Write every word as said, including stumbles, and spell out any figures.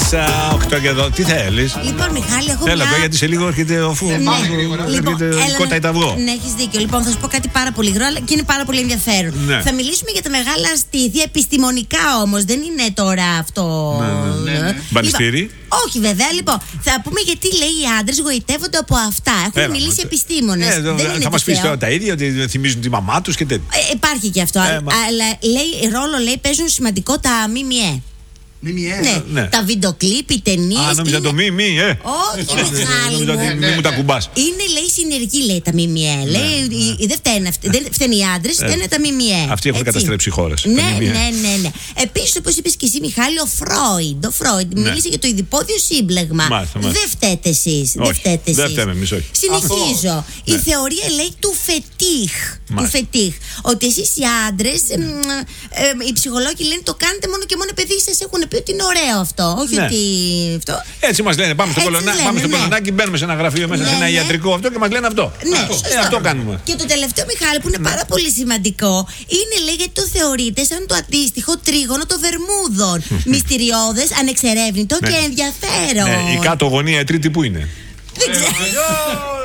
οκτώ και εδώ. Τι θέλεις? Λοιπόν, Μιχάλη, έχω Έλα μια... εδώ, γιατί σε λίγο έρχεται ο φου. Κότα τα αυγό. Ναι, έχεις δίκιο. Λοιπόν, θα σου πω κάτι πάρα πολύ γρήγορα και είναι πάρα πολύ ενδιαφέρον. Ναι. Θα μιλήσουμε για τα μεγάλα αστήθια, επιστημονικά όμως. Δεν είναι τώρα αυτό. Ναι, ναι, ναι. Μπανιστήρι. Όχι, βέβαια. Λοιπόν, θα πούμε γιατί λέει οι άντρες γοητεύονται από αυτά. Έχουν Έλα, μιλήσει μα, επιστήμονες. Ε, δεν είναι θα μας πεις τυχαίο. τώρα τα ίδια, ότι θυμίζουν τη μαμά τους και τέτοια. Ε, υπάρχει και αυτό. Ε, αλλά μα... αλλά λέει, ρόλο λέει παίζουν σημαντικό τα ΜΜΕ. Μιμιέ. Ναι, ναι. Τα βίντεο κλιπ, οι ταινίες. Α, νόμιζα είναι... το μη, μη, ε. Όχι, Μιχάλη. Νόμιζα ότι μη μου τα κουμπάς. Είναι, λέει, συνεργή, λέει, τα ΜΜΕ. Λέει, δεν φταίνε, δεν φταίνε οι άντρες, φταίνε τα ΜΜΕ. Αυτοί έχουν καταστρέψει χώρες. Ναι, ναι, ναι, ναι. Επίσης, όπως είπες και εσύ, Μιχάλη, ο Φρόιντ. Ο Φρόιντ μίλησε για το ειδιπόδιο σύμπλεγμα. Δεν φταίτε εσείς. Δεν φταίτε εσείς. Δεν φταίμε εμείς, όχι. Συνεχίζω. Η θεωρία, λέει, του φετίχ. Του φετίχ. Ότι εσείς οι άντρες, οι ψυχολόγοι λένε το κάνετε μόνο και μόνο επειδή σας έχουν πει ότι είναι ωραίο αυτό. Όχι ναι. ότι. Αυτό. Έτσι μας λένε. Πάμε στο Πολωνάκι, ναι. μπαίνουμε σε ένα γραφείο μέσα ναι, σε ένα ναι. ιατρικό αυτό και μας λένε αυτό. Ναι, αυτό. Ε, αυτό κάνουμε. Και το τελευταίο, Μιχάλη, που είναι ναι. πάρα πολύ σημαντικό, είναι λέει γιατί το θεωρείται σαν το αντίστοιχο τρίγωνο των Βερμούδων. Μυστηριώδες, ανεξερεύνητο ναι. και ενδιαφέρον. Ναι, η κάτω γωνία, η τρίτη που είναι. Δεν ξέρω.